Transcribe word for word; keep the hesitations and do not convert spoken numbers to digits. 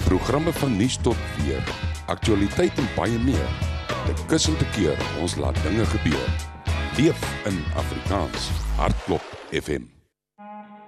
Programme van nuus tot weer, aktualiteit en baie meer. Dit kussend te keer, ons laat dinge gebeur. Leef in Afrikaans. Hartklop F M.